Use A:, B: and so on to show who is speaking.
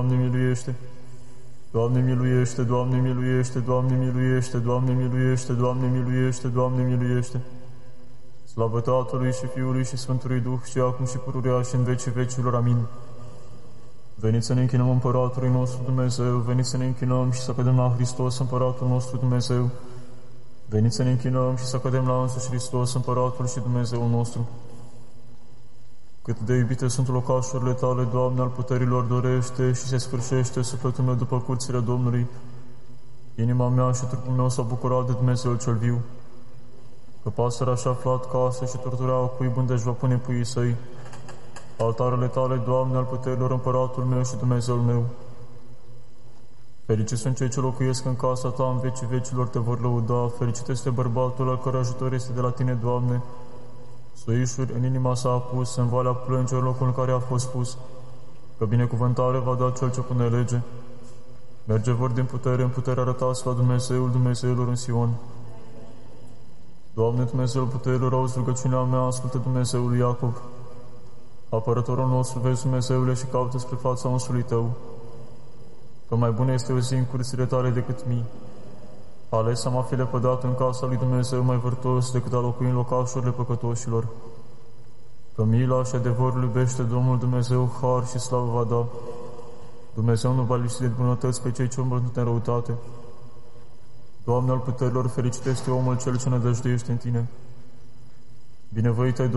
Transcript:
A: Doamne miluiește! Doamne miluiește, Doamne miluiește, Doamne miluiește, Doamne miluiește, Doamne miluiește, Doamne miluiește. Slavă Tatălui și Fiului și Sfântului Duh și acum și pururea și în vecii vecilor. Amin. Veniți să ne închinăm Împăratului nostru Dumnezeu, veniți să ne închinăm și să cădem la Hristos Împăratul nostru Dumnezeu. Veniți să ne închinăm și să cădem la însuși Hristos Împăratul și Dumnezeul nostru. Cât de iubite sunt locașurile Tale, Doamne, al puterilor, dorește și se sfârșește sufletul meu după curțile Domnului. Inima mea și trupul meu s-au bucurat de Dumnezeul cel viu, că pasărea și-a aflat casă și torturea cuib unde își va pune puii săi. Altarele Tale, Doamne, al puterilor, Împăratul meu și Dumnezeul meu. Fericiți sunt cei ce locuiesc în casa Ta, în vecii vecilor te vor lăuda. Fericit este bărbatul al cărui ajutor este de la Tine, Doamne. Suișuri în inima sa a pus, în valea plângerilor locul în care a fost pus, că binecuvântare va da cel ce pune lege. Merge vor din putere în putere, arătați la Dumnezeul Dumnezeilor în Sion. Doamne, Dumnezeul puterilor, auzi rugăciunea mea, ascultă Dumnezeul Iacob. Apărătorul nostru, vezi, Dumnezeule, și caută spre fața unsului Tău, că mai bună este o zi în curțile Tale decât mii. Ales am a fi lepădat în casa lui Dumnezeu mai vârtos decât a locui în locașurile păcătoșilor. Că mila și adevărul iubește Domnul Dumnezeu, har și slavă va da. Dumnezeu nu va lipsi de bunătăți pe cei ce umblă în răutate. Doamne al puterilor, fericit este omul cel ce nădăjduiește în Tine. Binevoit ai